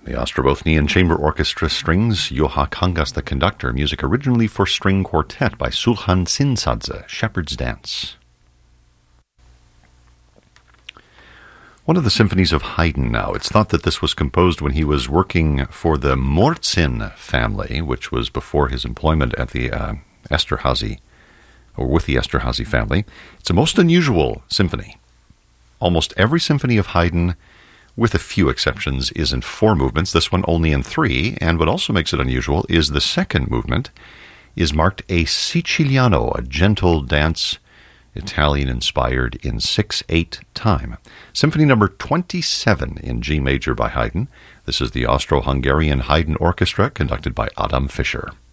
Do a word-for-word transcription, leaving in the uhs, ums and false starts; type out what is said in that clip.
The Ostrobothnian Chamber Orchestra strings, Juha Kangas the conductor, music originally for string quartet by Sulhan Sinsadze, Shepherd's Dance. One of the symphonies of Haydn now. It's thought that this was composed when he was working for the Morzin family, which was before his employment at the uh, Esterhazy, or with the Esterhazy family. It's a most unusual symphony. Almost every symphony of Haydn, with a few exceptions, is in four movements. This one only in three, and what also makes it unusual is the second movement is marked a Siciliano, a gentle dance, Italian-inspired, in six eight time. Symphony number twenty-seven in G major by Haydn. This is the Austro-Hungarian Haydn Orchestra, conducted by Adam Fischer.